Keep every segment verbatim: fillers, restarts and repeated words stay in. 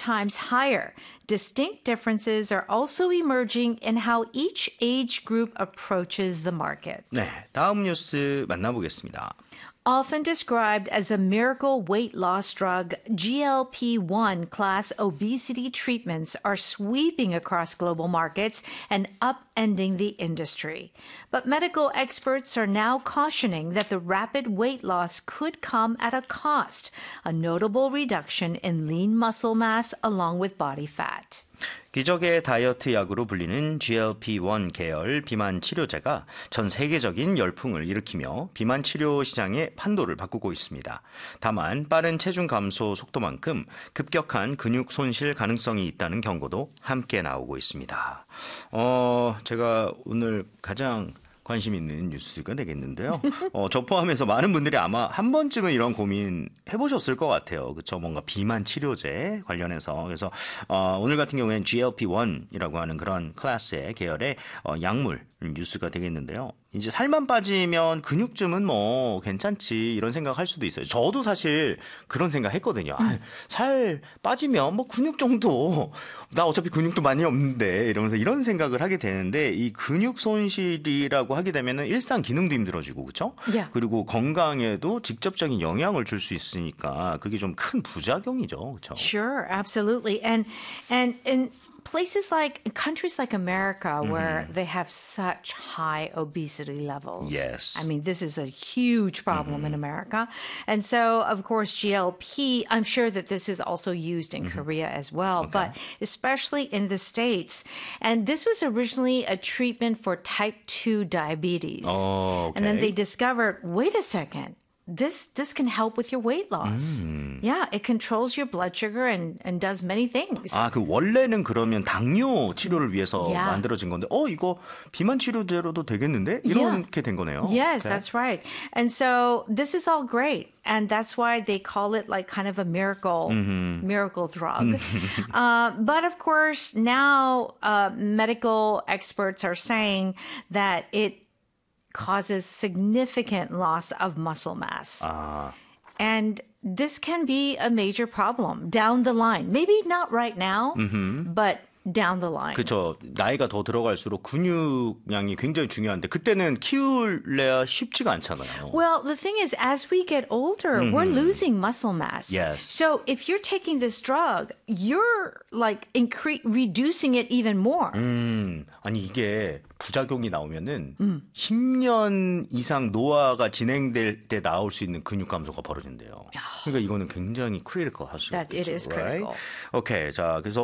times higher. Distinct differences are also emerging in how each age group approaches the market. 네, 다음 뉴스 만나보겠습니다. Often described as a miracle weight loss drug, G L P one class obesity treatments are sweeping across global markets and upending the industry. But medical experts are now cautioning that the rapid weight loss could come at a cost, a notable reduction in lean muscle mass along with body fat. 기적의 다이어트 약으로 불리는 지 엘 피 원 계열 비만 치료제가 전 세계적인 열풍을 일으키며 비만 치료 시장의 판도를 바꾸고 있습니다. 다만 빠른 체중 감소 속도만큼 급격한 근육 손실 가능성이 있다는 경고도 함께 나오고 있습니다. 어, 제가 오늘 가장 관심 있는 뉴스가 되겠는데요. 어, 저 포함해서 많은 분들이 아마 한 번쯤은 이런 고민 해보셨을 것 같아요. 그렇죠? 뭔가 비만 치료제 관련해서. 그래서 어, 오늘 같은 경우에는 지 엘 피 원이라고 하는 그런 클래스의 계열의 어, 약물 뉴스가 되겠는데요. 이제 살만 빠지면 근육쯤은 뭐 괜찮지 이런 생각할 수도 있어요. 저도 사실 그런 생각 했거든요. 아, 살 빠지면 뭐 근육 정도 나 어차피 근육도 많이 없는데 이러면서 이런 생각을 하게 되는데 이 근육 손실이라고 하게 되면은 일상 기능도 힘들어지고 그렇죠? Yeah. 그리고 건강에도 직접적인 영향을 줄 수 있으니까 그게 좀 큰 부작용이죠. 그렇죠? Sure, absolutely. And and in places like countries like America where mm-hmm. they have such high obesity levels. Yes. I mean, this is a huge problem mm-hmm. in America. And so, of course, G L P, I'm sure that this is also used in mm-hmm. Korea as well, okay. but especially in the States. And this was originally a treatment for type two diabetes. Oh, okay. And then they discovered, wait a second. This this can help with your weight loss. 음. Yeah, it controls your blood sugar and, and does many things. 아, 그 원래는 그러면 당뇨 치료를 위해서 Yeah. 만들어진 건데, 어 이거 비만 치료제로도 되겠는데 이렇게 Yeah. 된 거네요. Yes, okay. that's right. And so this is all great, and that's why they call it like kind of a miracle mm-hmm. miracle drug. uh, but of course, now uh, medical experts are saying that it causes significant loss of muscle mass. 아. And this can be a major problem down the line. Maybe not right now, mm-hmm. but down the line. 그렇죠. 나이가 더 들어갈수록 근육량이 굉장히 중요한데 그때는 키울래야 쉽지가 않잖아요. Well, the thing is, as we get older, mm-hmm. we're losing muscle mass. Yes. So if you're taking this drug, you're like incre- reducing it even more. 음, 아니 이게 부작용이 나오면은 음. 십 년 이상 노화가 진행될 때 나올 수 있는 근육 감소가 벌어진대요. 그러니까 이거는 굉장히 크리티컬 할 수 있죠. It is critical. Right? 오케이, 자 그래서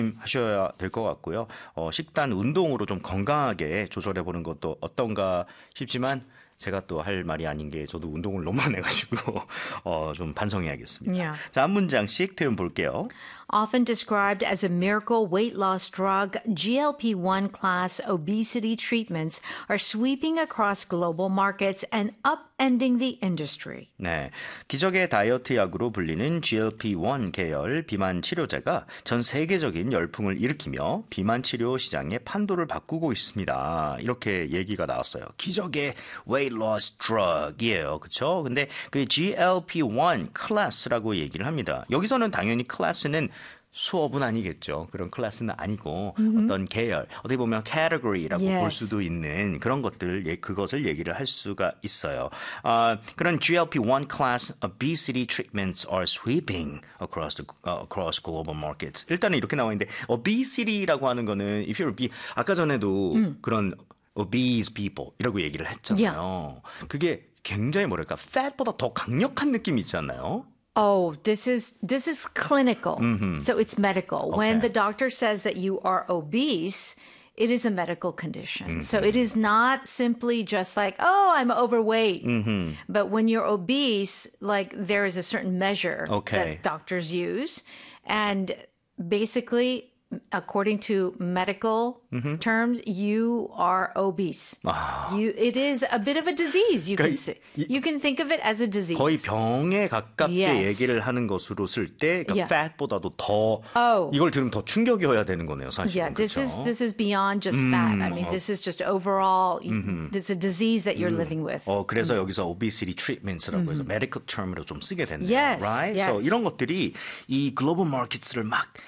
조심하셔야 될 것 같고요. 어, 식단, 운동으로 좀 건강하게 조절해 보는 것도 어떤가 싶지만 제가 또 할 말이 아닌 게 저도 운동을 너무 안 해가지고 어, 좀 반성해야겠습니다. Yeah. 자, 한 문장씩 표현 볼게요. Often described as a miracle weight loss drug, G L P one class obesity treatments are sweeping across global markets and upending the industry. 네, 기적의 다이어트 약으로 불리는 지 엘 피 원 계열 비만 치료제가 전 세계적인 열풍을 일으키며 비만 치료 시장의 판도를 바꾸고 있습니다. 이렇게 얘기가 나왔어요. 기적의 weight loss drug이에요. 그렇죠? 근데 그 지 엘 피 원 클래스라고 얘기를 합니다. 여기서는 당연히 클래스는 수업은 아니겠죠. 그런 클래스는 아니고 mm-hmm. 어떤 계열, 어떻게 보면 category라고 yes. 볼 수도 있는 그런 것들, 그것을 얘기를 할 수가 있어요. 어, 그런 지 엘 피 원 class obesity treatments are sweeping across the uh, across global markets. 일단은 이렇게 나와 있는데 obesity라고 하는 거는 if you're be 아까 전에도 음. 그런 obese people 이라고 얘기를 했잖아요. Yeah. 그게 굉장히 뭐랄까 fat보다 더 강력한 느낌이 있잖아요. Oh, this is this is clinical. Mm-hmm. So it's medical. Okay. When the doctor says that you are obese, it is a medical condition. Mm-hmm. So it is not simply just like, oh, I'm overweight. Mm-hmm. But when you're obese, like there is a certain measure okay. that doctors use. And basically, according to medical mm-hmm. terms, you are obese. 아. You, it is a bit of a disease. You 그러니까 can say. You can think of it as a disease. 거의 병에 가깝게 yes. 얘기를 하는 것으로 쓸 때, 그러니까 yeah. fat보다도 더 oh. 이걸 들으면 더 충격이어야 되는 거네요, 사실은. Yeah, this 그렇죠? is this is beyond just 음, fat. I mean, 어. this is just overall. 음흠. This is a disease that you're 음. living with. 어, 그래서 음. 여기서 obesity treatments라고 해서 medical term으로 좀 쓰게 됐네요. Yes, right? yes. So 이런 것들이 이 글로벌 마켓을 막